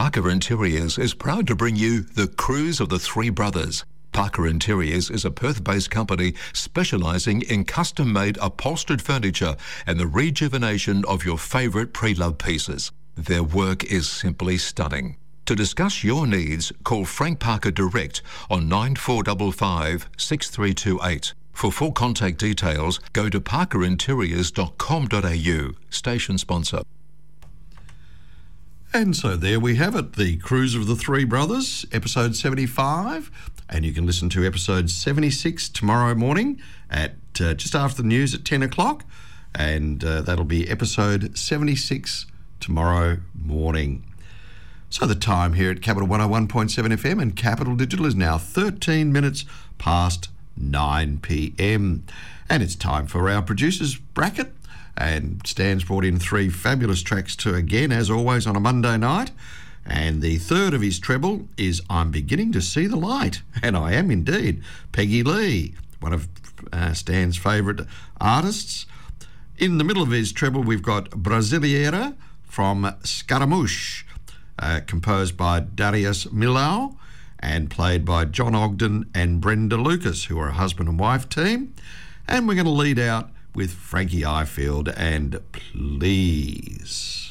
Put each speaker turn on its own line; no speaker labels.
Parker Interiors is proud to bring you The Cruise of the Three Brothers. Parker Interiors is a Perth-based company specialising in custom-made upholstered furniture and the rejuvenation of your favourite pre-loved pieces. Their work is simply stunning. To discuss your needs, call Frank Parker direct on 9455 6328. For full contact details, go to parkerinteriors.com.au. Station sponsor.
And so there we have it, The Cruise of the Three Brothers, episode 75. And you can listen to episode 76 tomorrow morning at just after the news at 10 o'clock. And that'll be episode 76 tomorrow morning. So the time here at Capital 101.7 FM and Capital Digital is now 13 minutes past 9 p.m. And it's time for our producers bracket. And Stan's brought in 3 fabulous tracks to again, as always, on a Monday night. And the third of his treble is I'm Beginning to See the Light. And I am indeed. Peggy Lee, one of Stan's favourite artists. In the middle of his treble, we've got Brasileira from Scaramouche, composed by Darius Milhaud and played by John Ogden and Brenda Lucas, who are a husband and wife team. And we're going to lead out with Frankie Ifield and Please.